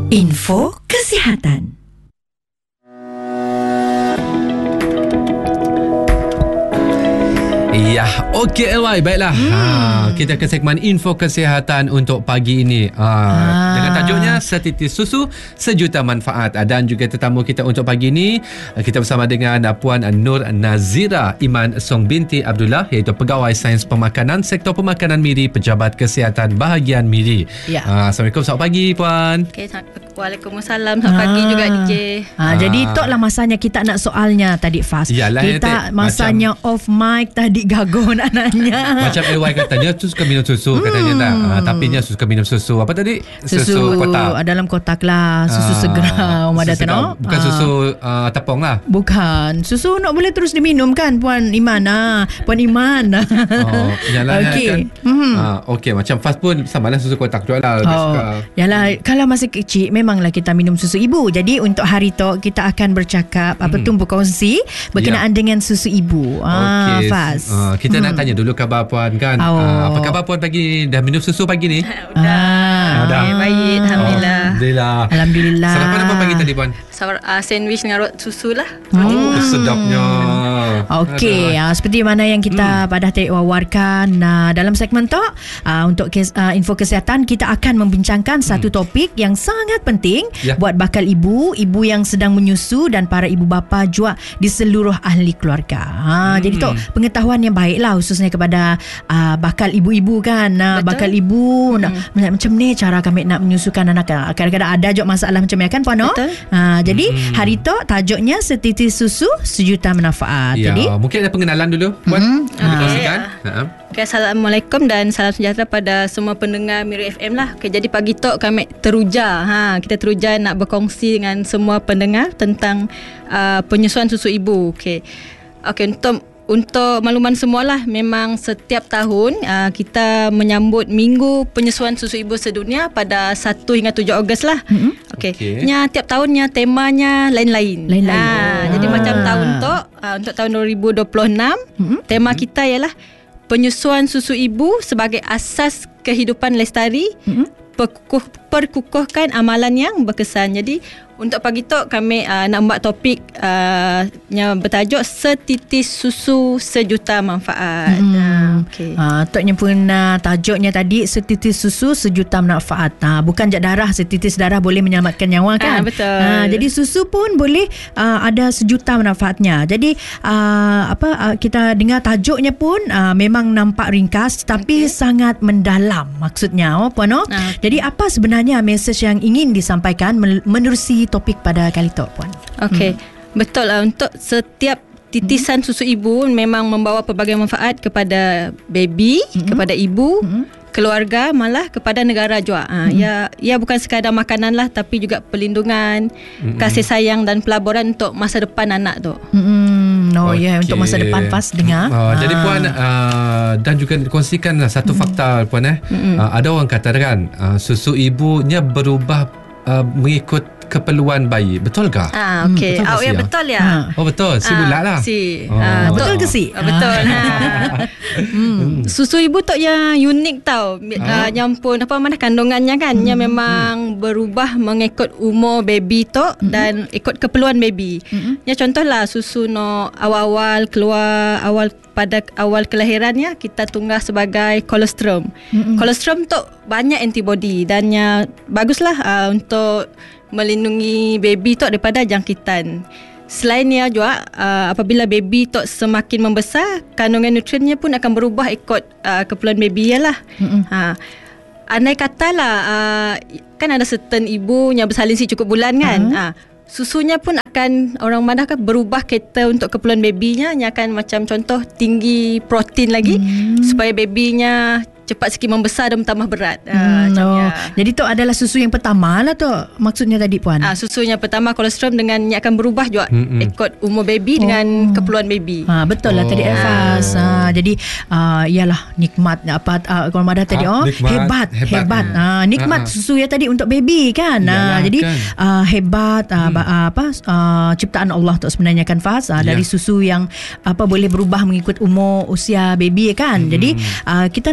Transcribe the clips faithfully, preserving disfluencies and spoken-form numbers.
Info Kesihatan. Ya, okey L Y, baiklah. Hmm. Ha, kita ke segmen info kesihatan untuk pagi ini. Ha, ah. Dengan tajuknya Setitis Susu Sejuta Manfaat. Dan juga tetamu kita untuk pagi ini, kita bersama dengan Puan Nur Nazira Iman Song binti Abdullah, iaitu Pegawai Sains Pemakanan Sektor Pemakanan Miri, Pejabat Kesihatan Bahagian Miri. Ya. Ha, Assalamualaikum, selamat pagi Puan. Okay, Waalaikumsalam, selamat ha. pagi juga D J. Ha, ha. Jadi toklah masanya kita nak soalnya tadi Faz. Yalah, kita ya, masanya macam off mic tadi gagal nak nanya. Macam L Y katanya tu suka minum susu hmm. katanya tak. Ha, tapi dia suka minum susu apa tadi? Susu, susu kotak. Dalam kotak lah. Susu ha. segera. Umar dah tahu. Bukan ha. susu uh, tepung lah. Bukan. Susu nak boleh terus diminum kan Puan Iman. Ha. Puan Iman. Oh, yalah okey. Kan. Hmm. Ha, okey, macam Faz pun samalah susu kotak tu lah. Oh. Yalah, kalau masih kecil memanglah kita minum susu ibu. Jadi untuk hari tu kita akan bercakap hmm. apa tu berkongsi berkenaan ya. dengan susu ibu. Ah, okay. Faz. Uh, kita hmm. nak tanya dulu khabar Puan kan. Oh. Uh, apa khabar Puan pagi? Dah minum susu pagi ni? Dah. Dah. Okay, baik, alhamdulillah. Oh, alhamdulillah. Alhamdulillah. Sarapan apa pagi tadi Puan? Uh, sandwich dengan roti susu lah. Oh, hmm. sedapnya. Okey, uh, seperti mana yang kita hmm. pada tadi wawarkan uh, dalam segmen tu, uh, untuk kes, uh, info kesihatan, kita akan membincangkan hmm. satu topik yang sangat penting ya. buat bakal ibu, ibu yang sedang menyusu dan para ibu bapa juga di seluruh ahli keluarga. Ha, hmm. Jadi tu pengetahuan yang baiklah khususnya kepada uh, bakal ibu-ibu kan. Uh, bakal ibu hmm. nak, macam ni cara kami nak menyusukan anak. Kadang-kadang ada juga masalah macam ni kan Puan. Betul. Uh, jadi hmm. hari tu tajuknya Setitis Susu Sejuta Manfaat. Ya, jadi mungkin ada pengenalan dulu Puan. Hmm. Okay. Uh, okay, Assalamualaikum dan salam sejahtera pada semua pendengar Miri F M lah. Okay, jadi pagi tu kami teruja. Ha, kita teruja nak berkongsi dengan semua pendengar tentang uh, penyusuan susu ibu. Okey. Okey, untuk untuk makluman semualah, memang setiap tahun uh, kita menyambut Minggu Penyusuan Susu Ibu Sedunia pada satu hingga tujuh Ogos lah. Mm-hmm. Okey. Okay. Nya tiap tahunnya temanya lain-lain. Lain-lain. Ha, oh. Jadi macam tahun tu uh, untuk tahun dua ribu dua puluh enam mm-hmm. tema kita ialah penyusuan susu ibu sebagai asas kehidupan lestari. Mm-hmm. Perkukuh, perkukuhkan amalan yang berkesan. Jadi untuk pagi tu kami uh, nak buat topik uh, yang bertajuk Setitis Susu Sejuta Manfaat. Hmm. Uh, okay. uh, Toknya pun uh, tajuknya tadi Setitis Susu Sejuta Manfaat. uh, Bukan je darah, setitis darah boleh menyelamatkan nyawa kan. uh, Betul. uh, Jadi susu pun boleh uh, ada sejuta manfaatnya. Jadi uh, apa uh, kita dengar tajuknya pun uh, memang nampak ringkas tapi okay. sangat mendalam maksudnya. Oh, Puan, oh? uh, okay. Jadi apa sebenarnya mesej yang ingin disampaikan menerusi topik pada kali tu Puan? Okey, hmm. betul lah. Untuk setiap titisan hmm. susu ibu memang membawa pelbagai manfaat kepada baby, hmm. kepada ibu, hmm. keluarga, malah kepada negara juga. Ha, hmm. Ya, ya bukan sekadar makanan lah, tapi juga perlindungan, hmm. kasih sayang dan pelaburan untuk masa depan anak tu. Hmm. Oh okay. ya, untuk masa depan Faz dengar. Uh, ha. Jadi Puan uh, dan juga kongsikan satu hmm. fakta Puan eh. Hmm. Uh, ada orang katakan uh, susu ibunya berubah uh, mengikut keperluan bayi. Betul ke? Ah, okey. Hmm, oh, ya betul ya. Ha. Oh betul. Si bulat lah. Si. Oh. Ah, betul ke si? Ah, betul. Ha. hmm. Susu ibu tu yang unik tau. Ah. Uh, yang pun apa mana kandungannya kan, hmm. yang memang hmm. berubah mengikut umur baby tu hmm. dan ikut keperluan baby. Hmm. Ya contohlah susu no awal-awal keluar awal pada awal kelahirannya kita tunggah sebagai kolostrum. Hmm. Kolostrum tu banyak antibody dan ya baguslah uh, untuk melindungi baby tu daripada jangkitan. Selain ia juga uh, apabila baby tu semakin membesar, kandungan nutriennya pun akan berubah ikut uh, keperluan baby lah. Ha. Andai katalah uh, kan ada certain ibu yang bersalin si cukup bulan kan. Uh-huh. Ha. Susunya pun akan orang mana kan berubah kita untuk keperluan babynya, nya akan macam contoh tinggi protein lagi hmm. supaya babynya cepat sikit membesar dan tambah berat. Hmm, uh, oh. Jadi tu adalah susu yang pertama lah tu maksudnya tadi Puan. Ah, susunya pertama kolostrum dengan yang akan berubah juga hmm, ikut umur baby oh. dengan keperluan baby. Ha, betul lah oh. tadi Elfaz. Ha, jadi uh, ialah nikmat apa uh, kalau Madah tadi ha, oh nikmat, hebat hebat. hebat. Ha, nikmat ha, susu ya tadi untuk baby kan. Ha, jadi kan. Uh, hebat uh, hmm. apa uh, ciptaan Allah tu sebenarnya kan Faz uh, ya. Dari susu yang apa boleh berubah mengikut umur usia baby kan. Hmm. Jadi uh, kita nak tahu juga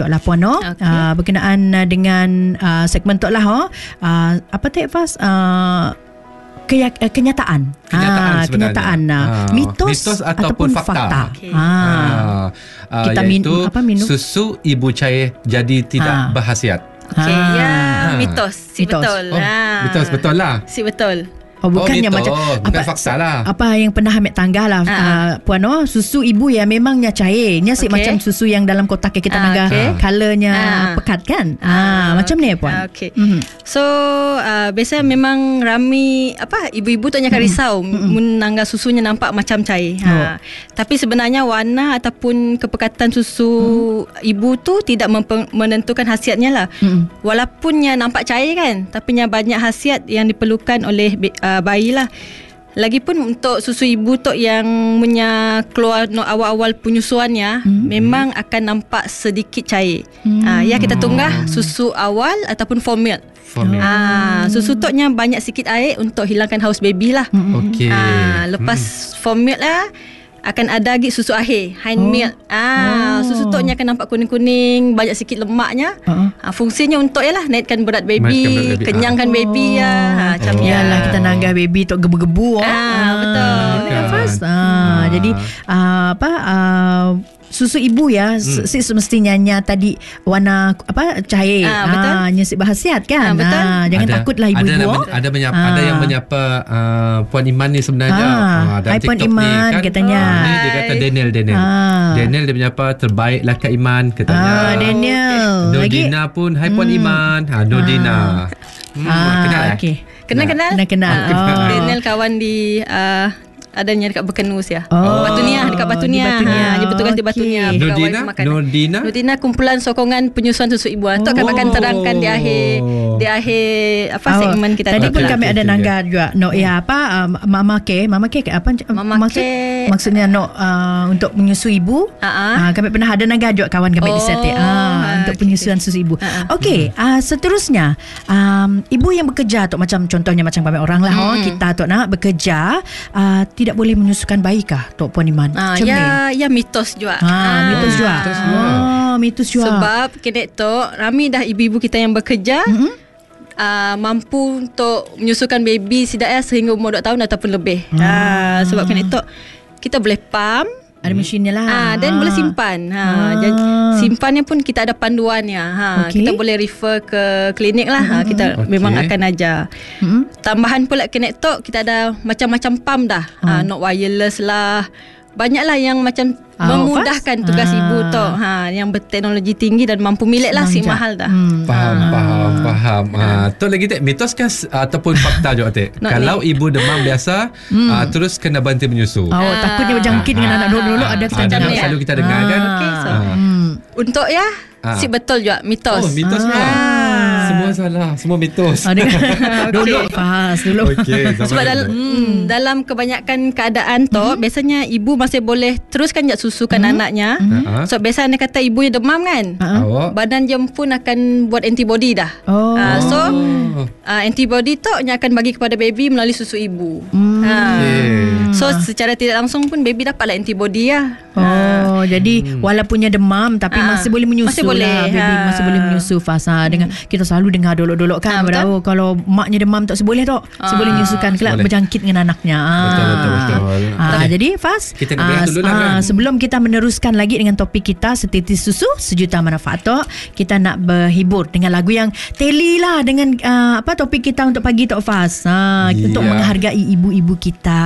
Tok lah Puan no. Okay. Uh, berkenaan uh, dengan uh, segmen Tok lah oh. Uh, apa Tek Fas? Uh, Keyak, uh, kenyataan Kenyataan ah, sebenarnya. kenyataan ah. Ah, mitos, mitos ataupun ataupun fakta. fakta, Okay. Ah. Ah, ah, Kita min- iaitu apa, minum? susu ibu cair jadi tidak Ah. berkhasiat. Okey, Ah. ya, Ah. mitos. Si Mitos. betul. Oh, Ah. mitos betul lah. Si betul. Oh bukan Oh, yang mitos. macam Bukan fakta lah. Apa yang pernah ambil tangga lah Ah. uh, Puan oh, susu ibu ya memangnya cair. Nya si Okey. macam susu yang dalam kotak yang kita Ah, nangga okey. colornya Ah. pekat kan. Ah, Ah, macam ni Puan. Ah, Okey. Mhm. So uh, biasanya memang ramai apa ibu-ibu tu akan risau mun nangga susunya nampak macam cair. Ha. Tapi sebenarnya warna ataupun kepekatan susu ibu tu tidak mempen- menentukan khasiatnya lah. Mm. Walaupun nya nampak cair kan, tapi nya banyak khasiat yang diperlukan oleh uh, bayi lah. Lagipun untuk susu ibu tu yang punya keluar no, awal-awal penyusuannya hmm. memang akan nampak sedikit cair. Hmm. Ha, ya kita tunggah susu awal ataupun formula. Formula. Ah, susu tu nya banyak sikit air untuk hilangkan haus baby lah. Okey. Ah, lepas hmm. formula lah akan ada lagi susu akhir, hind Oh. milk. Ah, Oh. susu tu nya akan nampak kuning-kuning, banyak sikit lemaknya. Uh-uh. Ah, fungsinya untuk yalah naikkan berat baby, Naikkan berat baby. kenyangkan Ah. baby ya. Ha, macam Oh. ya. Yalah kita nanggah baby tok gebu-gebu oh. Ah, betul. Kan Kan. Fas. Ah, Ah. jadi uh, apa uh, susu ibu ya hmm. si semestinya nya tadi warna apa cair. Ah, betul. Ah, nya si berkhasiat kan. Ah, betul. Ah, jangan Ada- takutlah ada ibu-ibu. yang oh. men- ada menyapa, Ah. ada yang menyapa uh, Puan Iman ni sebenarnya. Ah, dalam hai Puan TikTok Iman, ni kan. katanya. Ah, ni dia kata Hai. Daniel Daniel. Ah. Daniel dia menyapa terbaiklah Kak Iman katanya. Ah, Daniel. Lagi Nordina pun hai Puan Hmm. Iman. Ha Nordina. Hmm, Ah, kenal eh? okey. Kenal-kenal? Kenal-kenal. Ah, Oh. Daniel kawan di uh, adanya dekat Bekenus ya. Oh. Batunia, dekat Batunia. Di Batunia. Ha, dia bertugas di Okey. Batunia. Nordina? Nordina? Nordina kumpulan sokongan penyusuan susu ibu. Itu akan Oh. akan terangkan di akhir di akhir apa Oh, segmen kita tadi tu. pun Okey, kami okey, ada okey. nanggar juga. No, ya apa uh, Mama K, Mama K apa Mama maksud, K. maksudnya no uh, untuk menyusui ibu. Ah, ah. Uh, kami pernah ada nanggar juga kawan kami di Oh, Setik ah, ah, untuk okey, penyusuan susu ibu. Ah, ah. Okey, uh, seterusnya um, ibu yang bekerja tu macam contohnya macam kami orang lah oh, Hmm. kita tu nak bekerja uh, tidak boleh menyusukan bayi kah Tok Puan Iman? Ah, Macam ni. ya, ya mitos juga. Ah, mitos juga. mitos juga. Oh, mitos juga. Sebab kedek tu ramai dah ibu-ibu kita yang bekerja Mm-mm. uh, mampu untuk menyusukan baby setidaknya sehingga umur dua tahun ataupun lebih. Ah. Ah, sebab kedek tu kita boleh pump. Ada mesinnya lah. Ah, dan boleh simpan. Ha, Ah. jadi simpannya pun kita ada panduannya. Ha, Okey. kita boleh refer ke klinik lah. Ha, kita Okey. memang akan ajar. Mm-mm. Tambahan pula Connector kita ada macam-macam pump dah. Ha, not wireless lah. Banyaklah yang macam Ah, memudahkan fast. tugas Ah. ibu tu. Ha, yang berteknologi tinggi dan mampu milik lah si Senang je. mahal dah. Hmm. Faham, faham, faham. Ah, tu lagi tak mitos ke ataupun fakta juga tak? Not Kalau ibu demam biasa, ah, terus kena berhenti menyusu. Oh, takutnya berjangkit dengan anak dulu-dulu ada Ah, ketanjang. dulu ya. selalu kita dengar kan. Okey, so, Ah. Hmm. Untuk ya, Ah. si betul juga mitos. Oh, mitos pula. Ah. Semua salah, semua mitos. Ah, dengan dulu fahas dulu. Okey, zaman Sebab dulu. dal- hmm, dalam kebanyakan keadaan tu hmm. biasanya ibu masih boleh teruskan je susukan hmm. anaknya. Ha? So biasa anda kata ibu yang demam kan. Ah. Awak? Badan dia pun akan buat antibody dah. Oh. Ah, so Oh. uh, antibody tu nya akan bagi kepada baby melalui susu ibu. Hmm. Ha. Okey. So secara tidak langsung pun baby dapatlah antibody lah. Oh, jadi walaupun demam tapi Ah, masih boleh menyusu masih boleh, lah. Baby ha. masih boleh menyusu fasa dengan kita selalu dengar dolok-dolok kan. Ah, betul. Oh, kalau maknya demam tak seboleh tok. Seboleh Ah, menyusukan kelak seboleh. berjangkit dengan anaknya. Ah. Betul, betul, betul. Ah, Okey. jadi Fas, Kita nak berehat dulu lah ah, kan? sebelum kita meneruskan lagi dengan topik kita setitis susu sejuta manfaat tok, kita nak berhibur dengan lagu yang teli lah dengan uh, apa topik kita untuk pagi tok Fas. Ah, Ya. untuk menghargai ibu-ibu kita.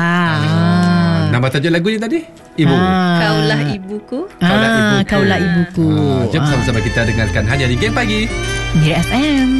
Ah. Nama tajuk lagu ni tadi? Ibu. Ah. Kaulah ibuku. Kaulah Ah, ibuku. Kaulah ibuku. Ah, jom Ah. sama-sama kita dengarkan hanya di Game Pagi. Mira F M.